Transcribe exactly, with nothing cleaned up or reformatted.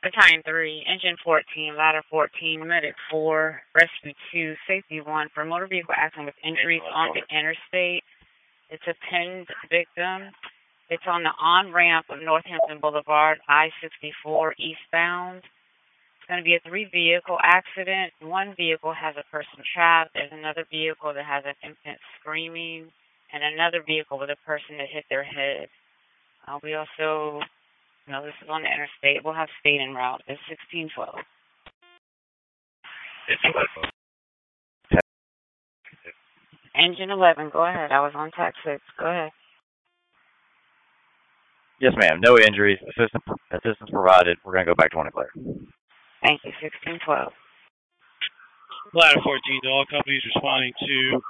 Battalion three, Engine fourteen, Ladder fourteen, Medic four, Rescue two, Safety one for motor vehicle accident with injuries on the interstate. It's a pinned victim. It's on the on-ramp of Northampton Boulevard, I sixty-four eastbound. It's going to be a three-vehicle accident. One vehicle has a person trapped. There's another vehicle that has an infant screaming, and another vehicle with a person that hit their head. Uh, we also, you know, this is on the interstate. We'll have state en route. It's sixteen twelve. Engine eleven, go ahead. I was on tax six. Go ahead. Yes, ma'am. No injuries. Assistance, assistance provided. We're going to go back to one clear. Thank you. sixteen twelve. Ladder fourteen to all companies responding to